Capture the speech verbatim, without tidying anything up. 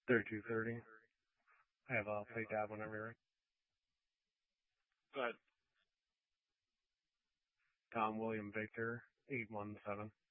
thirty-two thirty. I have a plate tab whenever you're ready. Go ahead. Tom William Victor, eight one seven.